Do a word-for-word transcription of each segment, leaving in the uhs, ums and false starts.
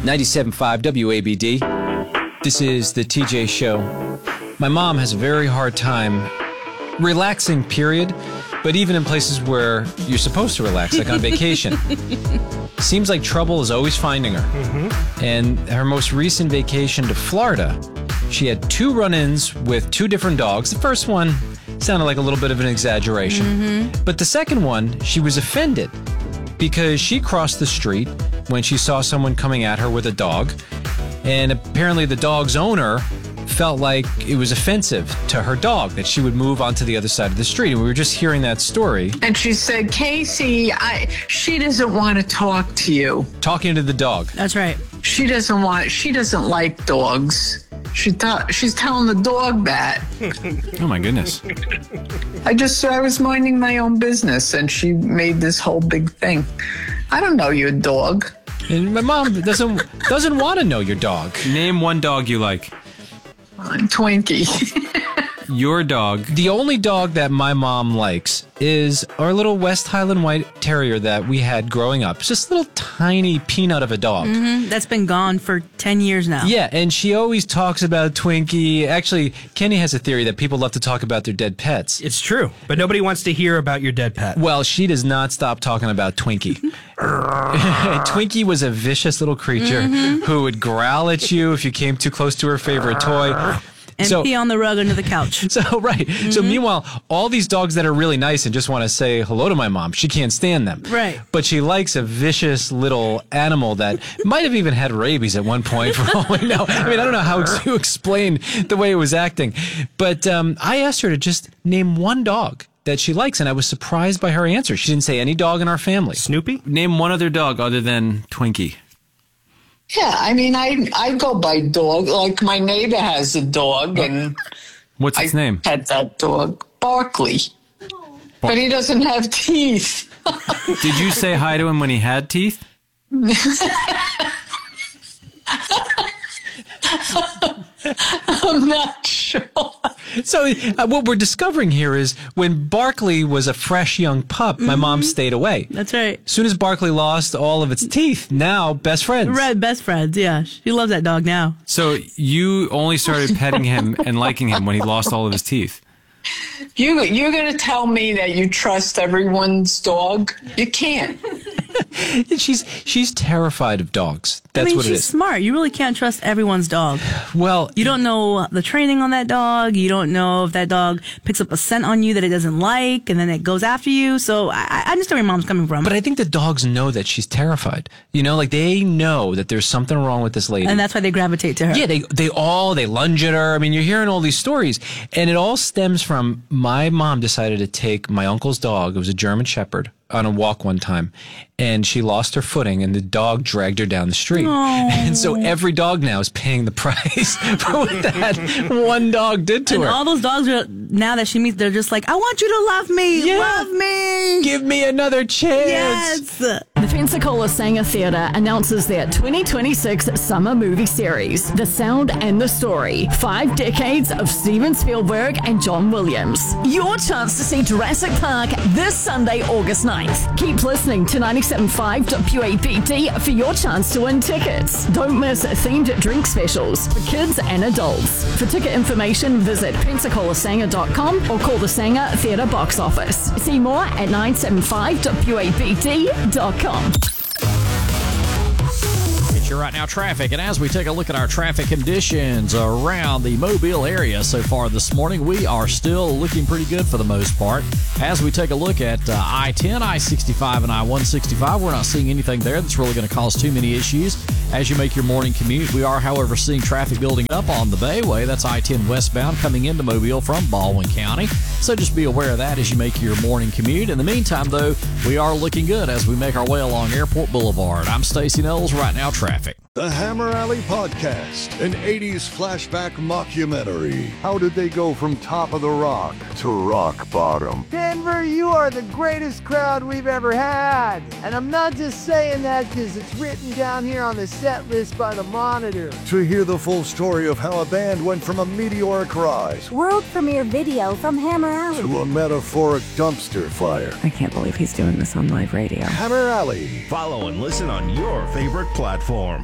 ninety-seven point five W A B D. This is the T J Show. My mom has a very hard time relaxing, period, but even in places where you're supposed to relax, like on vacation. Seems like trouble is always finding her. Mm-hmm. And her most recent vacation to Florida, she had two run-ins with two different dogs. The first one sounded like a little bit of an exaggeration. Mm-hmm. But the second one, she was offended because she crossed the street when she saw someone coming at her with a dog. And apparently the dog's owner felt like it was offensive to her dog that she would move onto the other side of the street. And we were just hearing that story. And she said, Casey, I, she doesn't want to talk to you. Talking to the dog. That's right. She doesn't want, she doesn't like dogs. She thought she's telling the dog that. Oh my goodness. I just, I was minding my own business and she made this whole big thing. I don't know your dog. And my mom doesn't doesn't want to know your dog. Name one dog you like. I'm Twinkie. Your dog. The only dog that my mom likes is our little West Highland White Terrier that we had growing up. It's just a little tiny peanut of a dog. Mm-hmm. That's been gone for ten years now. Yeah, and she always talks about Twinkie. Actually, Kenny has a theory that people love to talk about their dead pets. It's true, but nobody wants to hear about your dead pet. Well, she does not stop talking about Twinkie. Twinkie was a vicious little creature mm-hmm. who would growl at you if you came too close to her favorite toy. And so, pee on the rug under the couch. So, right. Mm-hmm. So, meanwhile, all these dogs that are really nice and just want to say hello to my mom, she can't stand them. Right. But she likes a vicious little animal that might have even had rabies at one point for all we know. I mean, I don't know how to explain the way it was acting. But um, I asked her to just name one dog that she likes, and I was surprised by her answer. She didn't say any dog in our family. Snoopy? Name one other dog other than Twinkie. Yeah, I mean, I I go by dog. Like my neighbor has a dog, and what's its I name? Had that dog, Barkley, but he doesn't have teeth. Did you say hi to him when he had teeth? I'm not sure. So uh, what we're discovering here is when Barkley was a fresh young pup, my mm-hmm. mom stayed away. That's right. As soon as Barkley lost all of its teeth, now best friends. Right, best friends, yeah. She loves that dog now. So you only started petting him and liking him when he lost all of his teeth. You, you're going to tell me that you trust everyone's dog? You can't. she's she's terrified of dogs. That's I mean, what it is. She's smart. You really can't trust everyone's dog. Well, you don't know the training on that dog. You don't know if that dog picks up a scent on you that it doesn't like, and then it goes after you. So I, I understand where your mom's coming from. But I think the dogs know that she's terrified. You know, like they know that there's something wrong with this lady, and that's why they gravitate to her. Yeah, they they all they lunge at her. I mean, you're hearing all these stories, and it all stems from my mom decided to take my uncle's dog. It was a German Shepherd on a walk one time, and she lost her footing, and the dog dragged her down the street. Aww. And so every dog now is paying the price for what that one dog did to and her. And all those dogs are, now that she meets, they're just like, I want you to love me. Yeah. Love me. Give me another chance. Yes. The Pensacola Sanger Theatre announces their twenty twenty-six summer movie series, The Sound and the Story. Five decades of Steven Spielberg and John Williams. Your chance to see Jurassic Park this Sunday, August ninth. Keep listening to ninety-seven point five W A B D for your chance to win tickets. Don't miss themed drink specials for kids and adults. For ticket information, visit pensacola sanger dot com or call the Sanger Theatre box office. See more at nine seven five W A B D dot com. It's your Right Now traffic, and as we take a look at our traffic conditions around the Mobile area so far this morning, we are still looking pretty good for the most part. As we take a look at uh, I ten, I sixty-five, and I one sixty-five, we're not seeing anything there that's really going to cause too many issues as you make your morning commute. We are, however, seeing traffic building up on the Bayway. That's I ten westbound coming into Mobile from Baldwin County. So just be aware of that as you make your morning commute. In the meantime, though, we are looking good as we make our way along Airport Boulevard. I'm Stacey Knowles, Right Now Traffic. The Hammer Alley Podcast, an eighties flashback mockumentary. How did they go from top of the rock to rock bottom? Denver, you are the greatest crowd we've ever had. And I'm not just saying that because it's written down here on the set list by the Monitor. To hear the full story of how a band went from a meteoric rise, world premiere video from Hammer Alley, to a metaphoric dumpster fire. I can't believe he's doing this on live radio. Hammer Alley. Follow and listen on your favorite platform.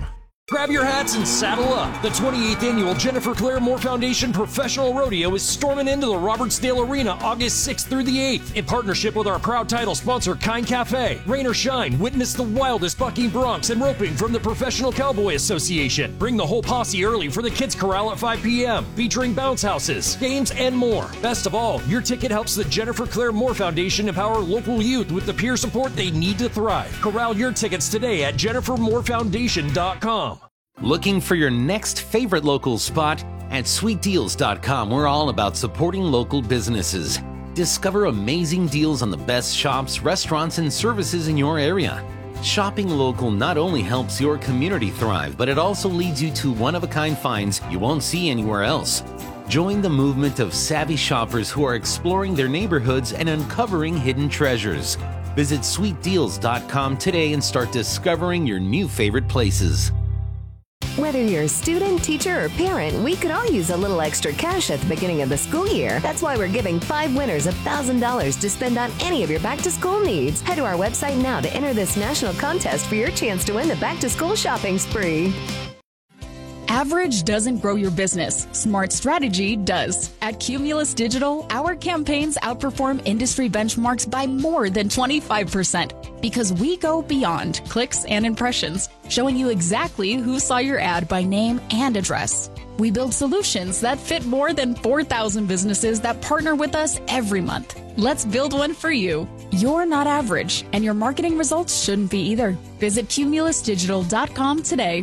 Grab your hats and saddle up. The twenty-eighth Annual Jennifer Claire Moore Foundation Professional Rodeo is storming into the Robertsdale Arena August sixth through the eighth. In partnership with our proud title sponsor, Kind Cafe. Rain or shine, witness the wildest bucking broncs and roping from the Professional Cowboy Association. Bring the whole posse early for the Kids Corral at five p.m., featuring bounce houses, games, and more. Best of all, your ticket helps the Jennifer Claire Moore Foundation empower local youth with the peer support they need to thrive. Corral your tickets today at jennifer moore foundation dot com. Looking for your next favorite local spot? At sweet deals dot com, we're all about supporting local businesses. Discover amazing deals on the best shops, restaurants, and services in your area. Shopping local not only helps your community thrive, but it also leads you to one-of-a-kind finds you won't see anywhere else. Join the movement of savvy shoppers who are exploring their neighborhoods and uncovering hidden treasures. Visit sweet deals dot com today and start discovering your new favorite places. Whether you're a student, teacher, or parent, we could all use a little extra cash at the beginning of the school year. That's why we're giving five winners one thousand dollars to spend on any of your back-to-school needs. Head to our website now to enter this national contest for your chance to win the back-to-school shopping spree. Average doesn't grow your business. Smart strategy does. At Cumulus Digital, our campaigns outperform industry benchmarks by more than twenty-five percent because we go beyond clicks and impressions, showing you exactly who saw your ad by name and address. We build solutions that fit more than four thousand businesses that partner with us every month. Let's build one for you. You're not average, and your marketing results shouldn't be either. Visit cumulus digital dot com today.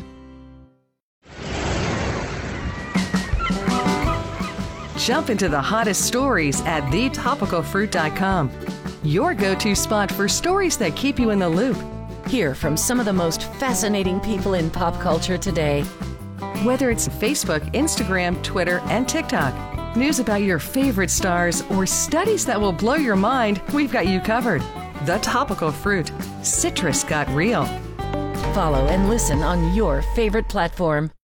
Jump into the hottest stories at the topical fruit dot com. Your go-to spot for stories that keep you in the loop. Hear from some of the most fascinating people in pop culture today. Whether it's Facebook, Instagram, Twitter, and TikTok, news about your favorite stars, or studies that will blow your mind, we've got you covered. The Topical Fruit. Citrus got real. Follow and listen on your favorite platform.